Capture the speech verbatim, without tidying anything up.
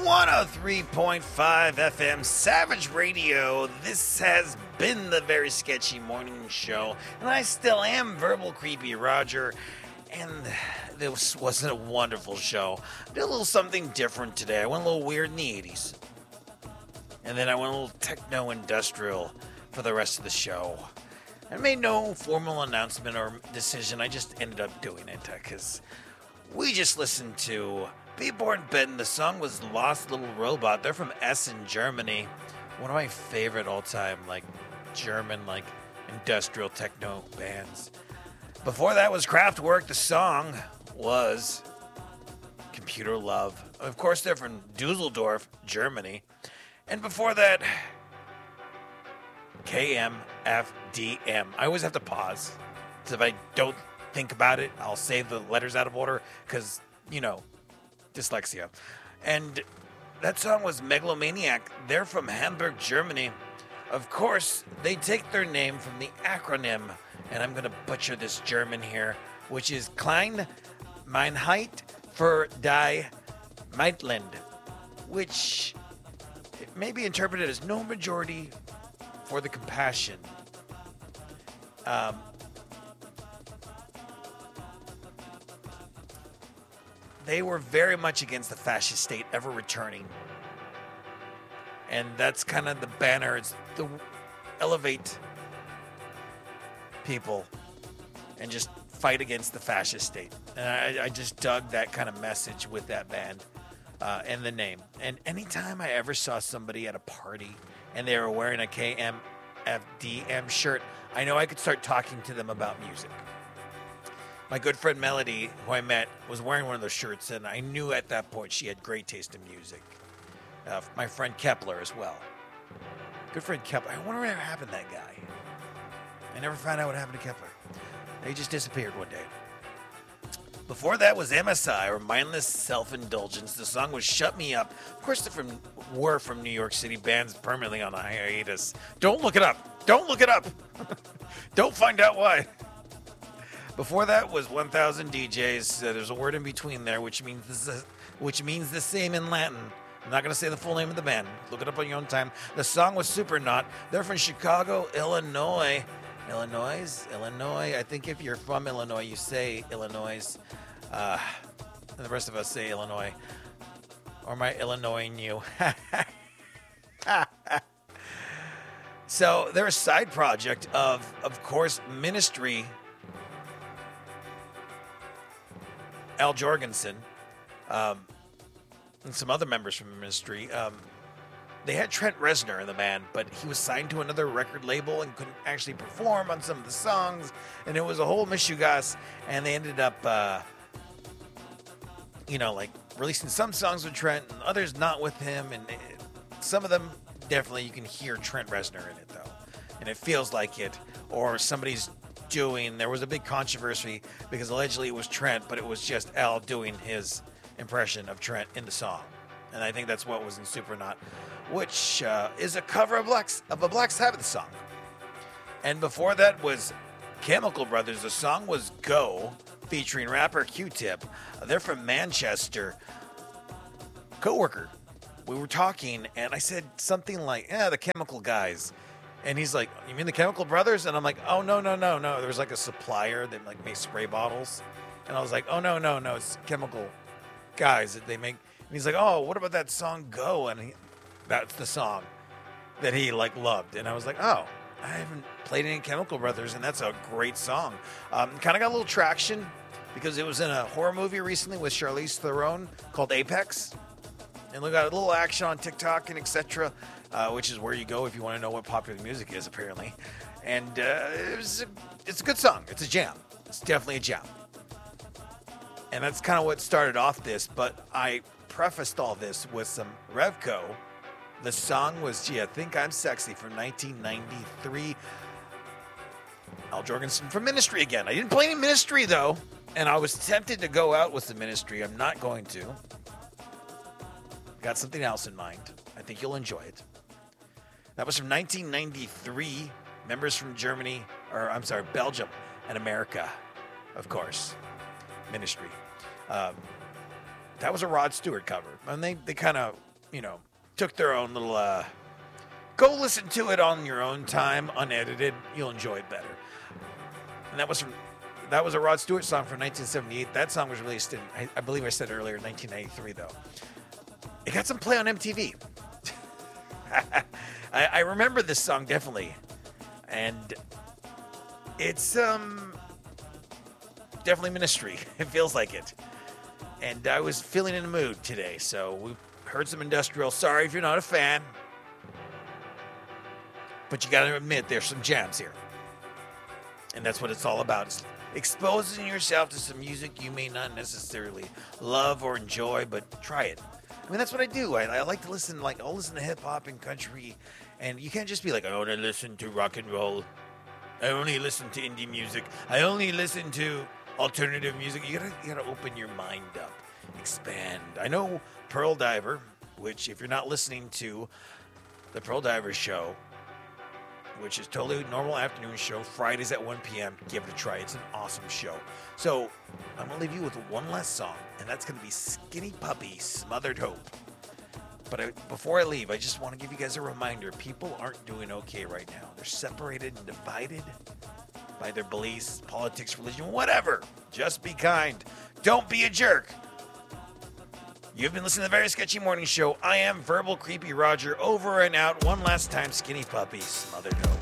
one oh three point five F M Savage Radio. This has been the Very Sketchy Morning Show, and I still am Verbal Creepy Roger. And this wasn't a wonderful show. I did a little something different today. I went a little weird in the eighties. And then I went a little techno-industrial for the rest of the show. I made no formal announcement or decision. I just ended up doing it because we just listened to Beatborn Benton. The song was Lost Little Robot. They're from Essen, Germany. One of my favorite all-time, like, German, like, industrial techno bands. Before that was Kraftwerk. The song was Computer Love. Of course, they're from Dusseldorf, Germany. And before that, K M F D M. I always have to pause. So if I don't think about it, I'll say the letters out of order because, you know, dyslexia. And that song was Megalomaniac. They're from Hamburg, Germany. Of course, they take their name from the acronym, and I'm going to butcher this German here, which is Klein Meinheit für die Meitland, which may be interpreted as no majority for the compassion. Um, they were very much against the fascist state ever returning. And that's kind of the banner. It's the elevate people and just fight against the fascist state. And I, I just dug that kind of message with that band uh, and the name. And anytime I ever saw somebody at a party and they were wearing a K M F D M shirt, I know I could start talking to them about music. My good friend Melody, who I met, was wearing one of those shirts, and I knew at that point she had great taste in music. Uh, my friend Kepler as well. Good friend Kepler. I wonder what happened to that guy. I never found out what happened to Kepler. He just disappeared one day. Before that was M S I, or Mindless Self-Indulgence. The song was Shut Me Up. Of course, they're from, were from New York City, bands permanently on a hiatus. Don't look it up. Don't look it up. Don't find out why. Before that was one thousand D Js. Uh, there's a word in between there, which means this is, which means the same in Latin. I'm not going to say the full name of the band. Look it up on your own time. The song was Supernaut. They're from Chicago, Illinois. Illinois? Illinois. I think if you're from Illinois, you say Illinois. Uh, and the rest of us say Illinois. Or am I Illinoising you? So they're a side project of, of course, Ministry. Al Jorgensen. Um... and some other members from the Ministry. Um, they had Trent Reznor in the band, but he was signed to another record label and couldn't actually perform on some of the songs, and it was a whole mishugas, and they ended up, uh, you know, like, releasing some songs with Trent and others not with him, and it, some of them, definitely, you can hear Trent Reznor in it, though, and it feels like it, or somebody's doing, there was a big controversy, because allegedly it was Trent, but it was just Al doing his impression of Trent in the song, and I think that's what was in Supernaut, which uh, is a cover of, Black, of a Black Sabbath song. And before that was Chemical Brothers. The song was Go, featuring rapper Q-Tip. They're from Manchester. Coworker, we were talking, and I said something like, "Yeah, the Chemical Guys," and he's like, "You mean the Chemical Brothers?" And I'm like, "Oh no, no, no, no." There was like a supplier that like made spray bottles, and I was like, "Oh no, no, no, it's Chemical Guys that they make." And he's like, "Oh, what about that song Go?" And he, that's the song that he like loved. And I was like, "Oh, I haven't played any Chemical Brothers, and that's a great song." Um, kind of got a little traction because it was in a horror movie recently with Charlize Theron called Apex, and we got a little action on TikTok and et cetera, uh, which is where you go if you want to know what popular music is, apparently. And uh, it was a, it's a good song. It's a jam. It's definitely a jam. And that's kind of what started off this, but I prefaced all this with some Revco. The song was, gee, I Think I'm Sexy from nineteen ninety-three. Al Jorgensen from Ministry again. I didn't play any Ministry, though, and I was tempted to go out with the Ministry. I'm not going to. Got something else in mind. I think you'll enjoy it. That was from nineteen ninety-three. Members from Germany, or I'm sorry, Belgium and America, of course. Ministry. Um, that was a Rod Stewart cover. And they, they kind of you know, took their own little. Uh, go listen to it on your own time, unedited. You'll enjoy it better. And that was from, that was a Rod Stewart song from nineteen seventy-eight. That song was released in, I, I believe I said earlier, nineteen ninety-three, though. It got some play on M T V. I, I remember this song definitely. And it's um definitely Ministry. It feels like it. And I was feeling in the mood today, so we heard some industrial. Sorry if you're not a fan. But you got to admit, there's some jams here. And that's what it's all about. It's exposing yourself to some music you may not necessarily love or enjoy, but try it. I mean, that's what I do. I, I like to listen, like, I'll listen to hip-hop and country. And you can't just be like, I only listen to rock and roll. I only listen to indie music. I only listen to alternative music. You gotta, you gotta open your mind up. Expand. I know Pearl Diver, which if you're not listening to the Pearl Diver show, which is totally normal afternoon show, Fridays at one p.m. Give it a try. It's an awesome show. So I'm going to leave you with one last song, and that's going to be Skinny Puppy, Smothered Hope. But I, before I leave, I just want to give you guys a reminder. People aren't doing okay right now. They're separated and divided by their beliefs, politics, religion, whatever. Just be kind. Don't be a jerk. You've been listening to the Very Sketchy Morning Show. I am Verbal Creepy Roger, over and out. One last time, Skinny Puppy, Smothered Hope.